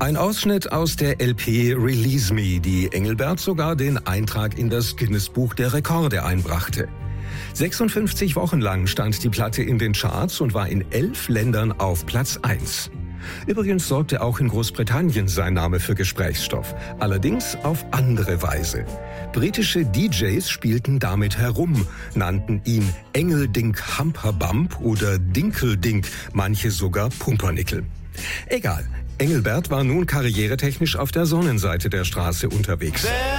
Ein Ausschnitt aus der LP Release Me, die Engelbert sogar den Eintrag in das Guinness-Buch der Rekorde einbrachte. 56 Wochen lang stand die Platte in den Charts und war in 11 Ländern auf Platz 1. Übrigens sorgte auch in Großbritannien sein Name für Gesprächsstoff, allerdings auf andere Weise. Britische DJs spielten damit herum, nannten ihn Engeldink Hamperbump oder Dinkeldink, manche sogar Pumpernickel. Egal, Engelbert war nun karrieretechnisch auf der Sonnenseite der Straße unterwegs.